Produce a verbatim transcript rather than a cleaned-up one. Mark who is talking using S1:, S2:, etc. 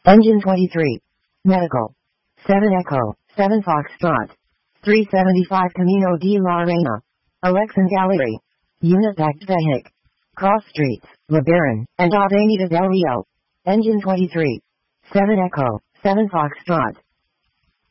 S1: Engine twenty-three. Medical. seven Echo, seven Foxtrot. three seventy-five Camino de la Reina. Alexan Gallery. Unit Act Vehic. Cross Streets, LeBaron, and Avenida del Rio. Engine twenty-three. seven Echo, seven Foxtrot.